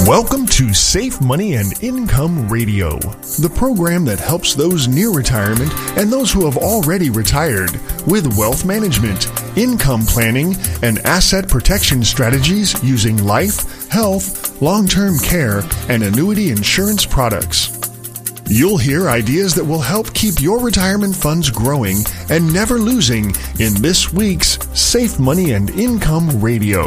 Welcome to Safe Money and Income Radio, the program that helps those near retirement and those who have already retired with wealth management, income planning, and asset protection strategies using life, health, long-term care, and annuity insurance products. You'll hear ideas that will help keep your retirement funds growing and never losing in this week's Safe Money and Income Radio.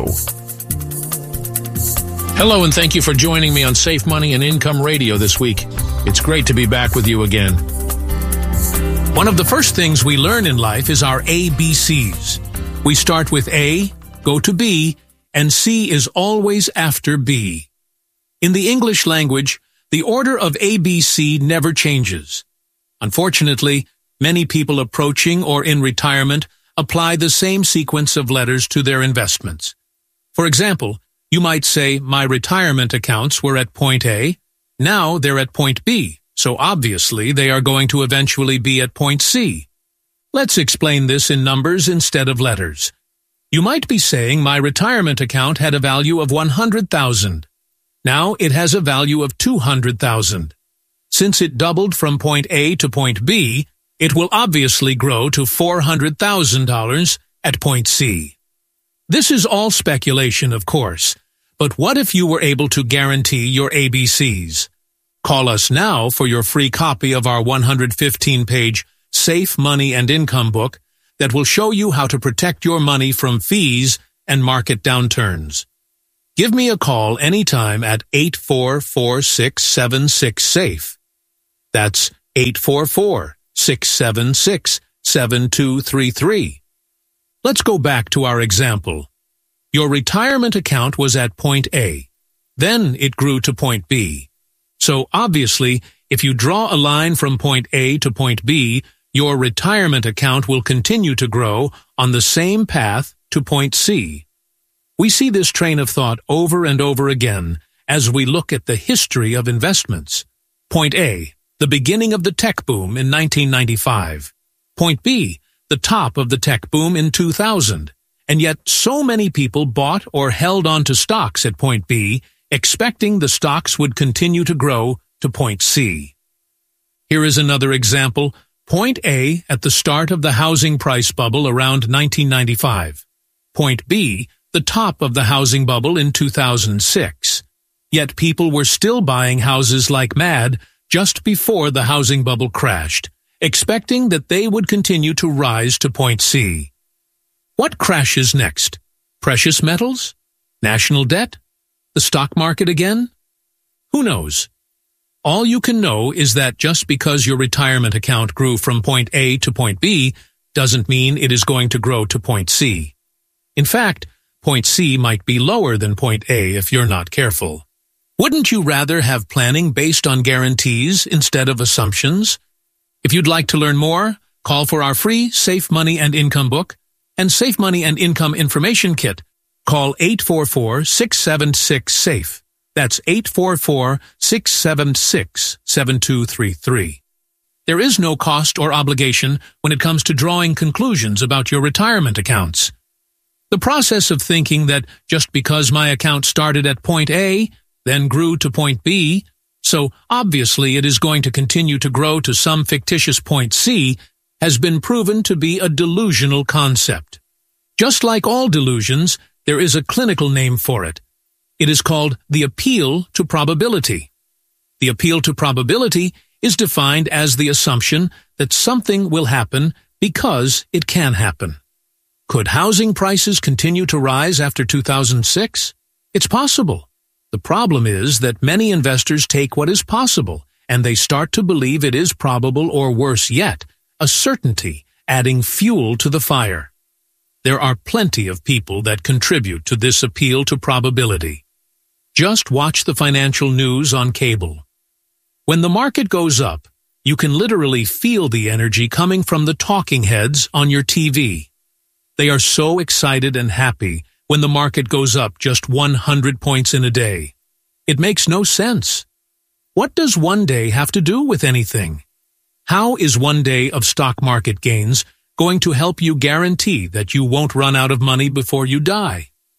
Hello, and thank you for joining me on Safe Money and Income Radio this week. It's great to be back with you again. One of the first things we learn in life is our ABCs. We start with A, go to B, and C is always after B. In the English language, the order of ABC never changes. Unfortunately, many people approaching or in retirement apply the same sequence of letters to their investments. For example, you might say, my retirement accounts were at point A, now they're at point B, so obviously they are going to eventually be at point C. Let's explain this in numbers instead of letters. You might be saying my retirement account had a value of $100,000. Now it has a value of $200,000. Since it doubled from point A to point B, it will obviously grow to $400,000 at point C. This is all speculation, of course, but what if you were able to guarantee your ABCs? Call us now for your free copy of our 115-page Safe Money and Income book that will show you how to protect your money from fees and market downturns. Give me a call anytime at 844-676-SAFE. That's 844-676-7233. Let's go back to our example. Your retirement account was at point A. Then it grew to point B. So obviously, if you draw a line from point A to point B, your retirement account will continue to grow on the same path to point C. We see this train of thought over and over again as we look at the history of investments. Point A, the beginning of the tech boom in 1995. Point B, the top of the tech boom in 2000, and yet so many people bought or held on to stocks at point B, expecting the stocks would continue to grow to point C. Here is another example. Point A at the start of the housing price bubble around 1995. Point B, the top of the housing bubble in 2006. Yet people were still buying houses like mad just before the housing bubble crashed, expecting that they would continue to rise to point C. What crashes next? Precious metals? National debt? The stock market again? Who knows? All you can know is that just because your retirement account grew from point A to point B doesn't mean it is going to grow to point C. In fact, point C might be lower than point A if you're not careful. Wouldn't you rather have planning based on guarantees instead of assumptions? If you'd like to learn more, call for our free Safe Money and Income book and Safe Money and Income information kit. Call 844-676-SAFE. That's 844-676-7233. There is no cost or obligation when it comes to drawing conclusions about your retirement accounts. The process of thinking that just because my account started at point A, then grew to point B, so obviously it is going to continue to grow to some fictitious point C, has been proven to be a delusional concept. Just like all delusions, there is a clinical name for it. It is called the appeal to probability. The appeal to probability is defined as the assumption that something will happen because it can happen. Could housing prices continue to rise after 2006? It's possible. The problem is that many investors take what is possible and they start to believe it is probable, or worse yet, a certainty, adding fuel to the fire. There are plenty of people that contribute to this appeal to probability. Just watch the financial news on cable. When the market goes up, you can literally feel the energy coming from the talking heads on your TV. They are so excited and happy when the market goes up just 100 points in a day. It makes no sense. What does one day have to do with anything? How is one day of stock market gains going to help you guarantee that you won't run out of money before you die?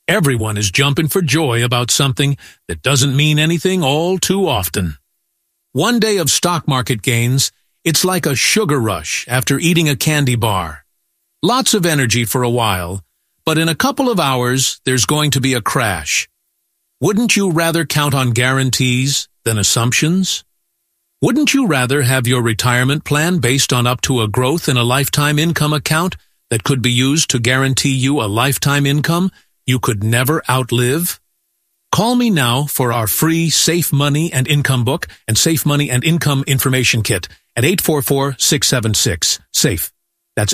Everyone is jumping for joy about something that doesn't mean anything all too often. One day of stock market gains, it's like a sugar rush after eating a candy bar. Lots of energy for a while, but in a couple of hours, there's going to be a crash. Wouldn't you rather count on guarantees than assumptions? Wouldn't you rather have your retirement plan based on up to a growth in a lifetime income account that could be used to guarantee you a lifetime income you could never outlive? Call me now for our free Safe Money and Income book and Safe Money and Income information kit at 844-676-SAFE. That's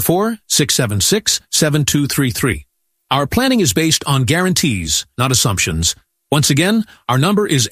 844-676-7233. Our planning is based on guarantees, not assumptions. Once again, our number is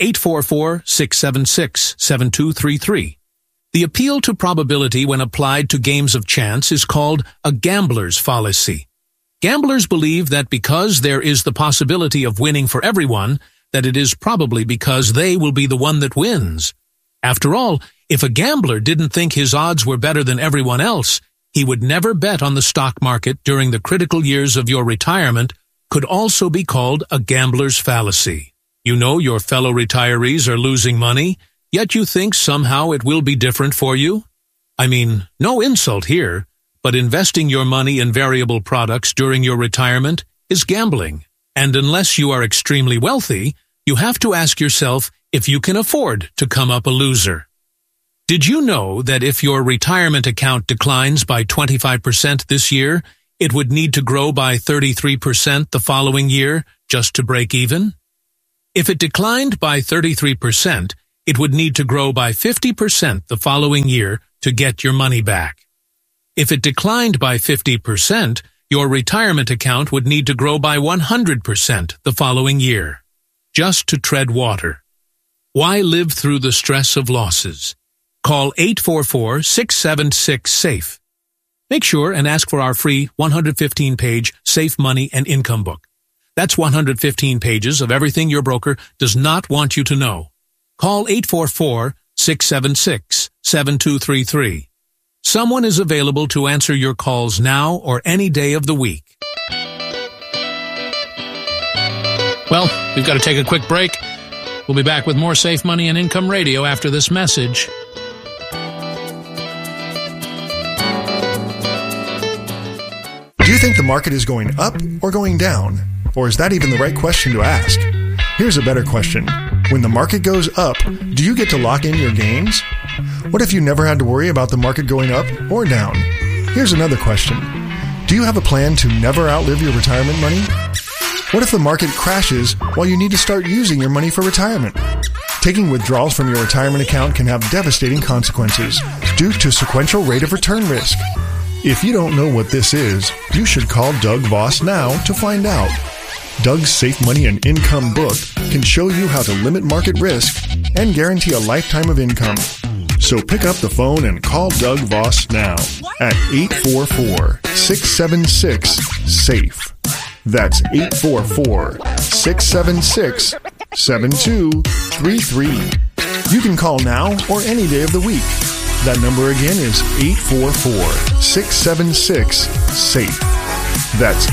844-676-7233. The appeal to probability when applied to games of chance is called a gambler's fallacy. Gamblers believe that because there is the possibility of winning for everyone, that it is probably because they will be the one that wins. After all, if a gambler didn't think his odds were better than everyone else, he would never bet on the stock market during the critical years of your retirement. Could also be called a gambler's fallacy. You know your fellow retirees are losing money, yet you think somehow it will be different for you? I mean, no insult here, but investing your money in variable products during your retirement is gambling. And unless you are extremely wealthy, you have to ask yourself if you can afford to come up a loser. Did you know that if your retirement account declines by 25% this year, it would need to grow by 33% the following year just to break even? If it declined by 33%, it would need to grow by 50% the following year to get your money back. If it declined by 50%, your retirement account would need to grow by 100% the following year, just to tread water. Why live through the stress of losses? Call 844-676-SAFE. Make sure and ask for our free 115-page Safe Money and Income book. That's 115 pages of everything your broker does not want you to know. Call 844-676-7233. Someone is available to answer your calls now or any day of the week. Well, we've got to take a quick break. We'll be back with more Safe Money and Income Radio after this message. Do you think the market is going up or going down? Or is that even the right question to ask? Here's a better question. When the market goes up, do you get to lock in your gains? What if you never had to worry about the market going up or down? Here's another question. Do you have a plan to never outlive your retirement money? What if the market crashes while you need to start using your money for retirement? Taking withdrawals from your retirement account can have devastating consequences due to sequential rate of return risk. If you don't know what this is, you should call Doug Voss now to find out. Doug's Safe Money and Income book can show you how to limit market risk and guarantee a lifetime of income. So pick up the phone and call Doug Voss now at 844-676-SAFE. That's 844-676-7233. You can call now or any day of the week. That number again is 844-676-SAFE. That's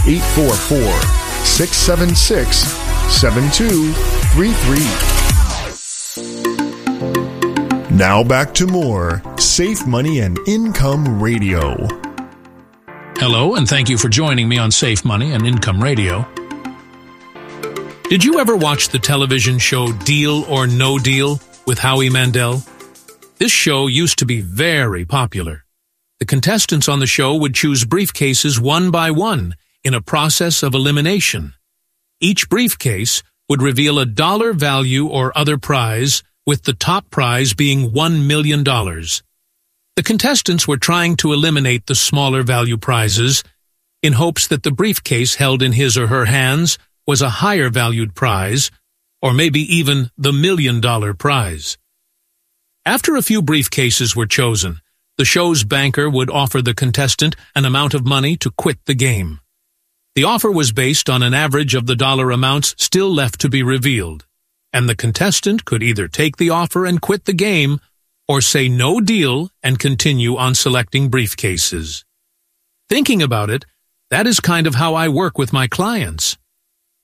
844-676-7233. Now back to more Safe Money and Income Radio. Hello, and thank you for joining me on Safe Money and Income Radio. Did you ever watch the television show Deal or No Deal with Howie Mandel? This show used to be very popular. The contestants on the show would choose briefcases one by one in a process of elimination. Each briefcase would reveal a dollar value or other prize, with the top prize being $1 million. The contestants were trying to eliminate the smaller value prizes in hopes that the briefcase held in his or her hands was a higher valued prize, or maybe even the $1 million prize. After a few briefcases were chosen, the show's banker would offer the contestant an amount of money to quit the game. The offer was based on an average of the dollar amounts still left to be revealed, and the contestant could either take the offer and quit the game or say no deal and continue on selecting briefcases. Thinking about it, that is kind of how I work with my clients.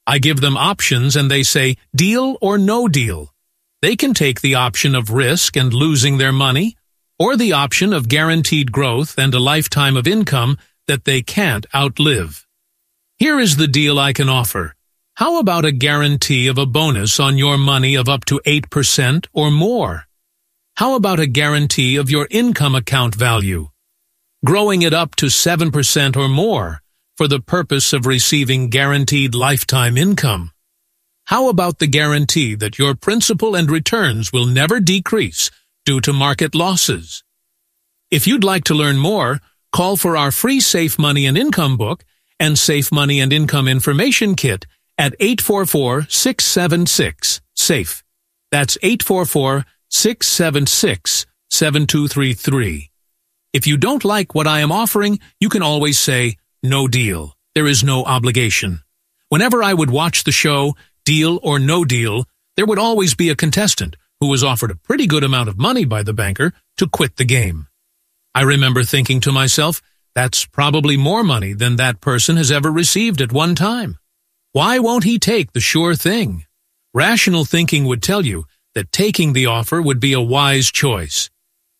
I give them options and they say deal or no deal. They can take the option of risk and losing their money, or the option of guaranteed growth and a lifetime of income that they can't outlive. Here is the deal I can offer. How about a guarantee of a bonus on your money of up to 8% or more? How about a guarantee of your income account value, growing it up to 7% or more for the purpose of receiving guaranteed lifetime income? How about the guarantee that your principal and returns will never decrease due to market losses? If you'd like to learn more, call for our free Safe Money and Income book and Safe Money and Income Information Kit at 844-676-SAFE. That's 844-676-7233. If you don't like what I am offering, you can always say, no deal. There is no obligation. Whenever I would watch the show, Deal or No Deal, there would always be a contestant who was offered a pretty good amount of money by the banker to quit the game. I remember thinking to myself, that's probably more money than that person has ever received at one time. Why won't he take the sure thing? Rational thinking would tell you that taking the offer would be a wise choice.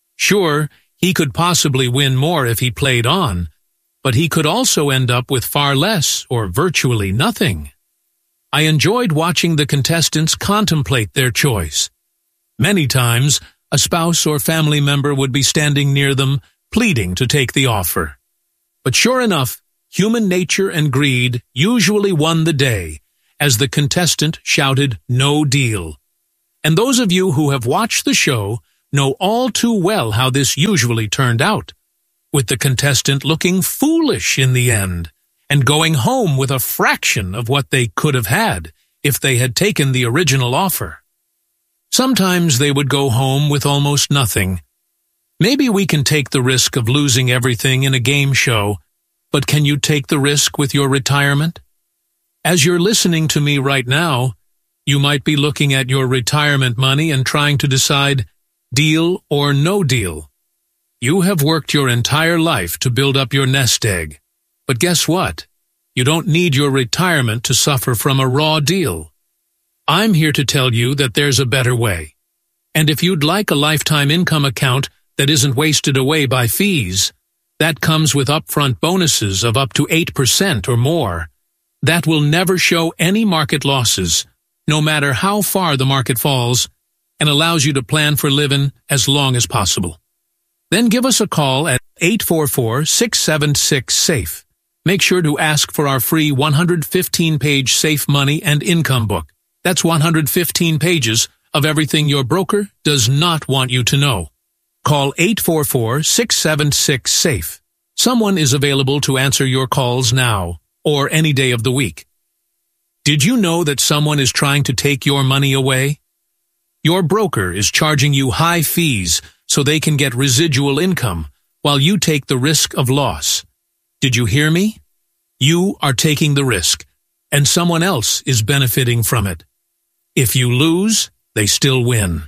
Sure, he could possibly win more if he played on, but he could also end up with far less or virtually nothing. I enjoyed watching the contestants contemplate their choice. Many times, a spouse or family member would be standing near them, pleading to take the offer. But sure enough, human nature and greed usually won the day as the contestant shouted, no deal. And those of you who have watched the show know all too well how this usually turned out, with the contestant looking foolish in the end and going home with a fraction of what they could have had if they had taken the original offer. Sometimes they would go home with almost nothing. Maybe we can take the risk of losing everything in a game show, but can you take the risk with your retirement? As you're listening to me right now, you might be looking at your retirement money and trying to decide deal or no deal. You have worked your entire life to build up your nest egg, but guess what? You don't need your retirement to suffer from a raw deal. I'm here to tell you that there's a better way. And if you'd like a lifetime income account that isn't wasted away by fees, that comes with upfront bonuses of up to 8% or more, that will never show any market losses, no matter how far the market falls, and allows you to plan for living as long as possible. Then give us a call at 844-676-SAFE. Make sure to ask for our free 115-page Safe Money and Income book. That's 115 pages of everything your broker does not want you to know. Call 844-676-SAFE. Someone is available to answer your calls now or any day of the week. Did you know that someone is trying to take your money away? Your broker is charging you high fees so they can get residual income while you take the risk of loss. Did you hear me? You are taking the risk, and someone else is benefiting from it. If you lose, they still win.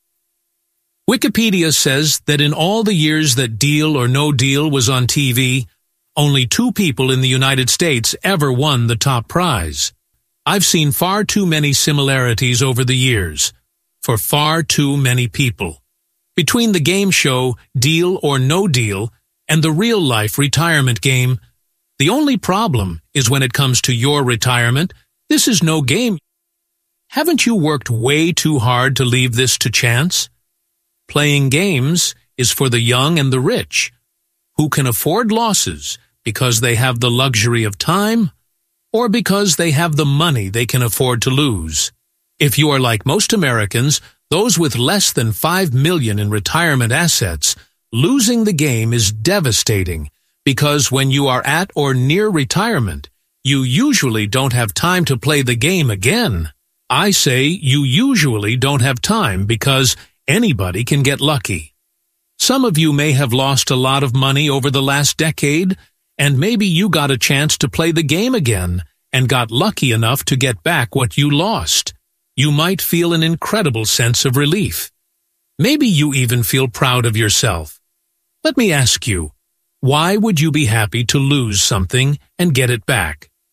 Wikipedia says that in all the years that Deal or No Deal was on TV, only 2 people in the United States ever won the top prize. I've seen far too many similarities over the years, for far too many people, between the game show Deal or No Deal and the real-life retirement game. The only problem is when it comes to your retirement, this is no game. Haven't you worked way too hard to leave this to chance? Playing games is for the young and the rich, who can afford losses because they have the luxury of time or because they have the money they can afford to lose. If you are like most Americans, those with less than $5 million in retirement assets, losing the game is devastating because when you are at or near retirement, you usually don't have time to play the game again. I say you usually don't have time because anybody can get lucky. Some of you may have lost a lot of money over the last decade, and maybe you got a chance to play the game again and got lucky enough to get back what you lost. You might feel an incredible sense of relief. Maybe you even feel proud of yourself. Let me ask you, why would you be happy to lose something and get it back?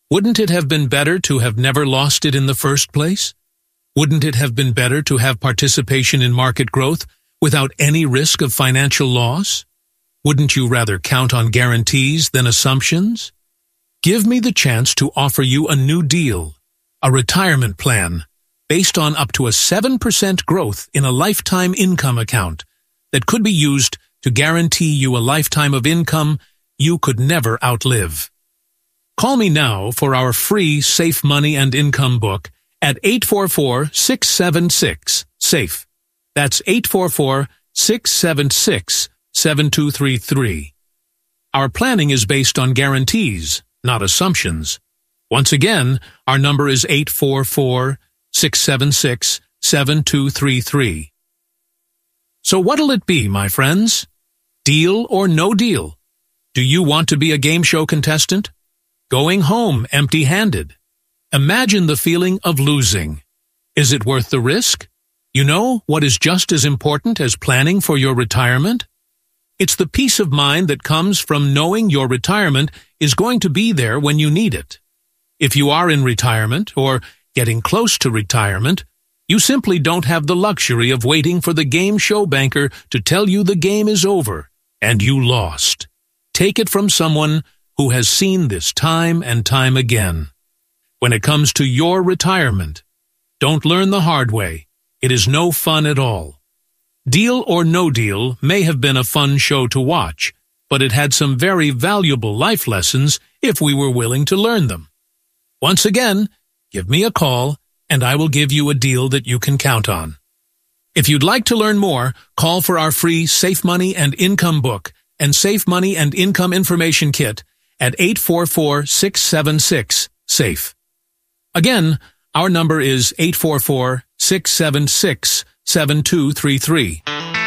Wouldn't it have been better to have never lost it in the first place? Wouldn't it have been better to have participation in market growth without any risk of financial loss? Wouldn't you rather count on guarantees than assumptions? Give me the chance to offer you a new deal, a retirement plan, based on up to a 7% growth in a lifetime income account that could be used to guarantee you a lifetime of income you could never outlive. Call me now for our free Safe Money and Income book at 844-676-SAFE. That's 844-676-7233. Our planning is based on guarantees, not assumptions. Once again, our number is 844-676-7233. So what'll it be, my friends? Deal or no deal? Do you want to be a game show contestant? Going home empty-handed? Imagine the feeling of losing. Is it worth the risk? You know what is just as important as planning for your retirement? It's the peace of mind that comes from knowing your retirement is going to be there when you need it. If you are in retirement or getting close to retirement, you simply don't have the luxury of waiting for the game show banker to tell you the game is over and you lost. Take it from someone who has seen this time and time again. When it comes to your retirement, don't learn the hard way. It is no fun at all. Deal or No Deal may have been a fun show to watch, but it had some very valuable life lessons if we were willing to learn them. Once again, give me a call, and I will give you a deal that you can count on. If you'd like to learn more, call for our free Safe Money and Income book and Safe Money and Income Information Kit at 844-676-SAFE. Again, our number is 844-676-7233.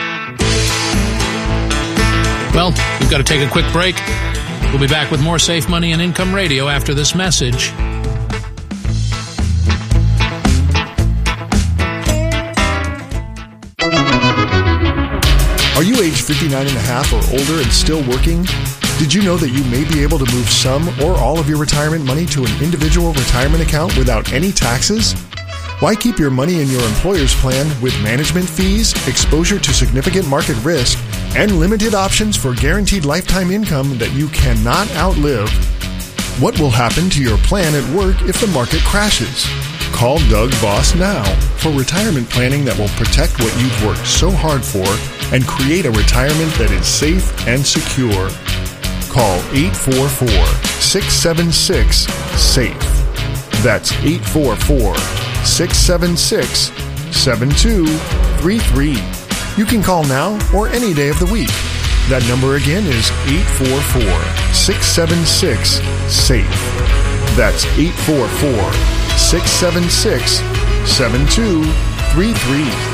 Well, we've got to take a quick break. We'll be back with more Safe Money and Income Radio after this message. Are you age 59 and a half or older and still working? Did you know that you may be able to move some or all of your retirement money to an individual retirement account without any taxes? Why keep your money in your employer's plan with management fees, exposure to significant market risk, and limited options for guaranteed lifetime income that you cannot outlive? What will happen to your plan at work if the market crashes? Call Doug Voss now for retirement planning that will protect what you've worked so hard for and create a retirement that is safe and secure. Call 844-676-SAFE. That's 844-676-7233. You can call now or any day of the week. That number again is 844-676-SAFE. That's 844-676-7233.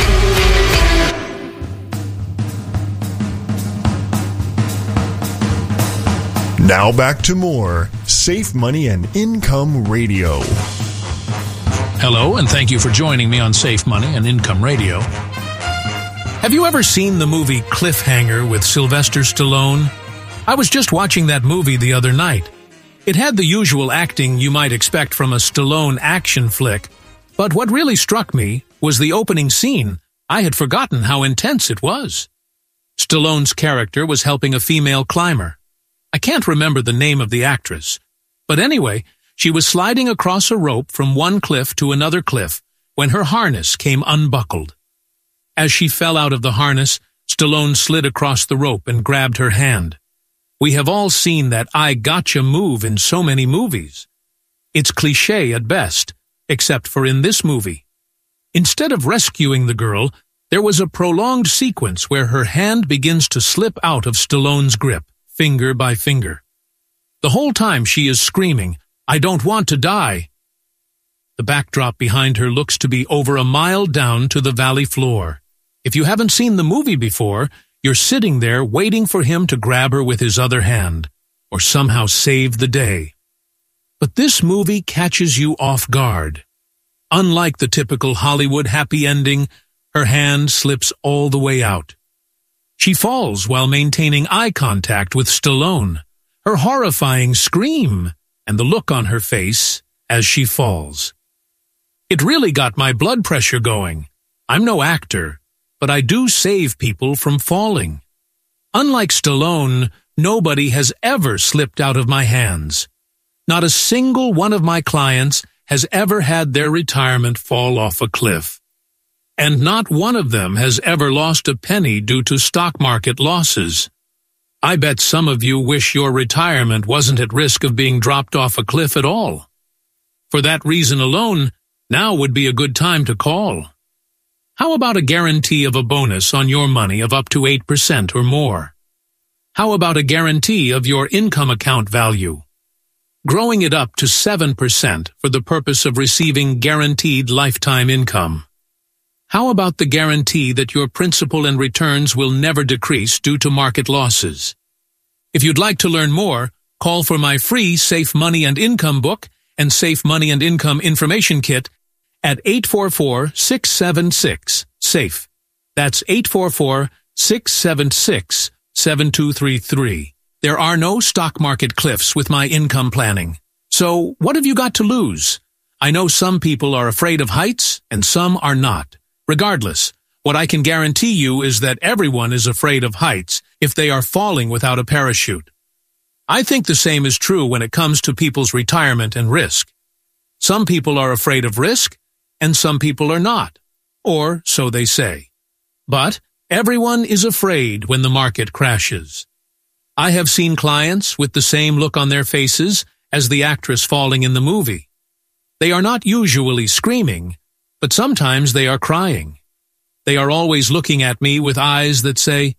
Now back to more Safe Money and Income Radio. Hello, and thank you for joining me on Safe Money and Income Radio. Have you ever seen the movie Cliffhanger with Sylvester Stallone? I was just watching that movie the other night. It had the usual acting you might expect from a Stallone action flick, but what really struck me was the opening scene. I had forgotten how intense it was. Stallone's character was helping a female climber. I can't remember the name of the actress, but anyway, she was sliding across a rope from one cliff to another cliff when her harness came unbuckled. As she fell out of the harness, Stallone slid across the rope and grabbed her hand. We have all seen that I gotcha move in so many movies. It's cliché at best, except for in this movie. Instead of rescuing the girl, there was a prolonged sequence where her hand begins to slip out of Stallone's grip, finger by finger. The whole time she is screaming, "I don't want to die." The backdrop behind her looks to be over a mile down to the valley floor. If you haven't seen the movie before, you're sitting there waiting for him to grab her with his other hand, or somehow save the day. But this movie catches you off guard. Unlike the typical Hollywood happy ending, her hand slips all the way out. She falls while maintaining eye contact with Stallone. Her horrifying scream, and the look on her face as she falls. It really got my blood pressure going. I'm no actor, but I do save people from falling. Unlike Stallone, nobody has ever slipped out of my hands. Not a single one of my clients has ever had their retirement fall off a cliff. And not one of them has ever lost a penny due to stock market losses. I bet some of you wish your retirement wasn't at risk of being dropped off a cliff at all. For that reason alone, now would be a good time to call. How about a guarantee of a bonus on your money of up to 8% or more? How about a guarantee of your income account value? Growing it up to 7% for the purpose of receiving guaranteed lifetime income. How about the guarantee that your principal and returns will never decrease due to market losses? If you'd like to learn more, call for my free Safe Money and Income book and Safe Money and Income Information Kit at 844-676-SAFE. That's 844-676-7233. There are no stock market cliffs with my income planning. So what have you got to lose? I know some people are afraid of heights and some are not. Regardless, what I can guarantee you is that everyone is afraid of heights if they are falling without a parachute. I think the same is true when it comes to people's retirement and risk. Some people are afraid of risk, and some people are not, or so they say. But everyone is afraid when the market crashes. I have seen clients with the same look on their faces as the actress falling in the movie. They are not usually screaming, but sometimes they are crying. They are always looking at me with eyes that say,